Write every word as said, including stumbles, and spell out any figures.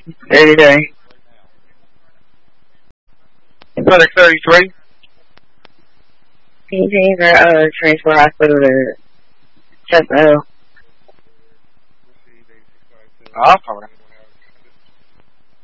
Every day. Clinic thirty-three. Can you change our uh, transport hospital to Chestnut Hill? I'll come